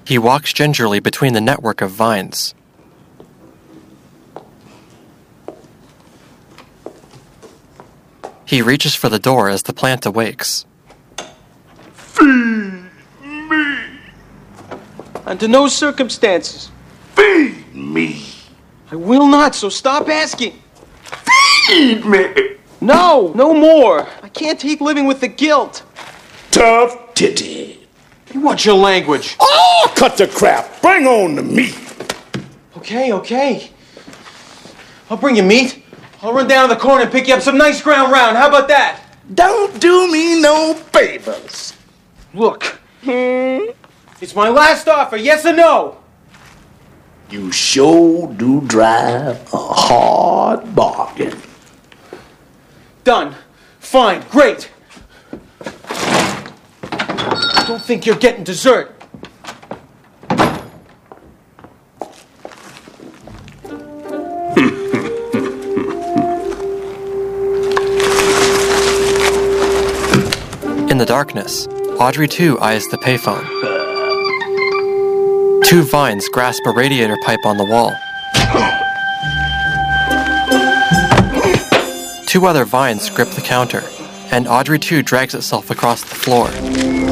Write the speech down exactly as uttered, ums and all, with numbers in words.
He walks gingerly between the network of vines. He reaches for the door as the plant awakes. Feed me! Under no circumstances. Feed me! I will not, so stop asking. Feed me! No, no more. I can't take living with the guilt. Tough titty. You watch your language. Oh, cut the crap. Bring on the meat. Okay, okay. I'll bring you meat. I'll run down to the corner and pick you up some nice ground round. How about that? Don't do me no favors. Look. Hmm? It's my last offer, yes or no? You sure do drive a hard bargain. Done. Fine, great. Don't think you're getting dessert. In the darkness, Audrey too eyes the payphone. Two vines grasp a radiator pipe on the wall. Two other vines grip the counter, and Audrey too drags itself across the floor.